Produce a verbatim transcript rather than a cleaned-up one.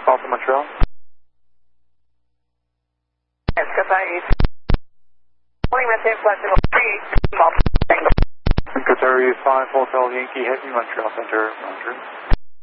Call from Montreal. Yes, Qatar East. Morning, maintain flight zero three. Qatar East five Hotel Yankee Heavy, Montreal Center, Montreal.